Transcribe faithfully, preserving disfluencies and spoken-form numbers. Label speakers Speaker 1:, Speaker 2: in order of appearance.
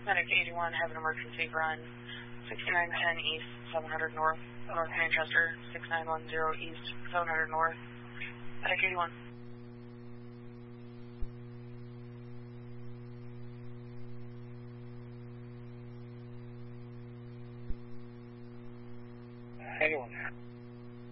Speaker 1: Medic eighty-one, have an emergency run. sixty-nine ten East, seven hundred North, North Manchester, six nine one zero East, seven hundred North. Medic eighty-one.
Speaker 2: eighty-one.